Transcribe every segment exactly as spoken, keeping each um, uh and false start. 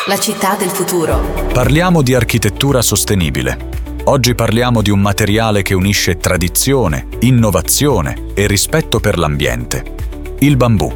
la città del futuro. Parliamo di architettura sostenibile. Oggi parliamo di un materiale che unisce tradizione, innovazione e rispetto per l'ambiente. Il bambù.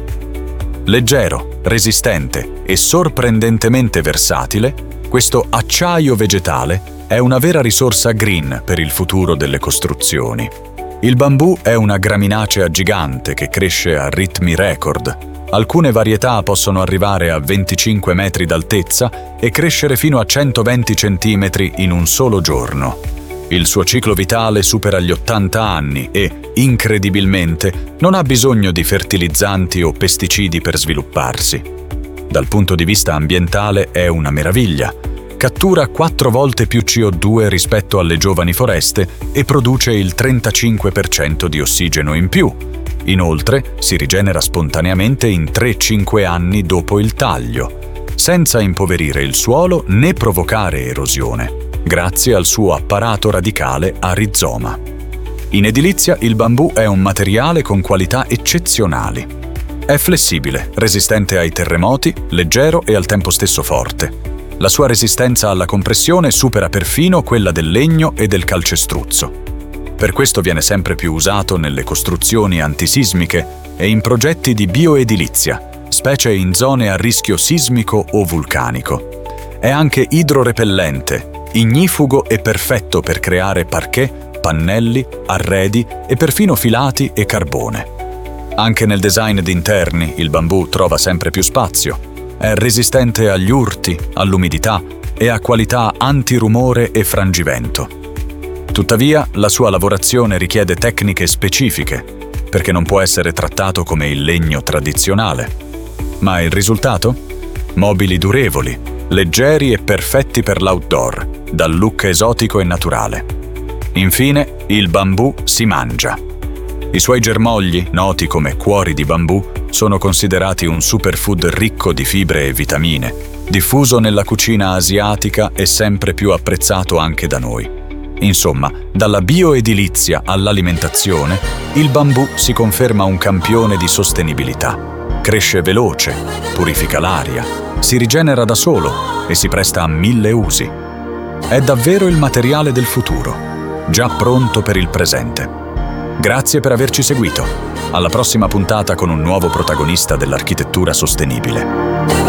Leggero, resistente e sorprendentemente versatile, questo acciaio vegetale è una vera risorsa green per il futuro delle costruzioni. Il bambù è una graminacea gigante che cresce a ritmi record. Alcune varietà possono arrivare a venticinque metri d'altezza e crescere fino a centoventi centimetri in un solo giorno. Il suo ciclo vitale supera gli ottanta anni e, incredibilmente, non ha bisogno di fertilizzanti o pesticidi per svilupparsi. Dal punto di vista ambientale è una meraviglia. Cattura quattro volte più C O due rispetto alle giovani foreste e produce il trentacinque per cento di ossigeno in più. Inoltre, si rigenera spontaneamente in tre cinque anni dopo il taglio, senza impoverire il suolo né provocare erosione, grazie al suo apparato radicale a rizoma. In edilizia il bambù è un materiale con qualità eccezionali. È flessibile, resistente ai terremoti, leggero e al tempo stesso forte. La sua resistenza alla compressione supera perfino quella del legno e del calcestruzzo. Per questo viene sempre più usato nelle costruzioni antisismiche e in progetti di bioedilizia, specie in zone a rischio sismico o vulcanico. È anche idrorepellente, ignifugo e perfetto per creare parquet, pannelli, arredi e perfino filati e carbone. Anche nel design d'interni il bambù trova sempre più spazio. È resistente agli urti, all'umidità e ha qualità antirumore e frangivento. Tuttavia, la sua lavorazione richiede tecniche specifiche, perché non può essere trattato come il legno tradizionale. Ma il risultato? Mobili durevoli, leggeri e perfetti per l'outdoor, dal look esotico e naturale. Infine, il bambù si mangia. I suoi germogli, noti come cuori di bambù, sono considerati un superfood ricco di fibre e vitamine, diffuso nella cucina asiatica e sempre più apprezzato anche da noi. Insomma, dalla bioedilizia all'alimentazione, il bambù si conferma un campione di sostenibilità. Cresce veloce, purifica l'aria, si rigenera da solo e si presta a mille usi. È davvero il materiale del futuro, già pronto per il presente. Grazie per averci seguito. Alla prossima puntata con un nuovo protagonista dell'architettura sostenibile.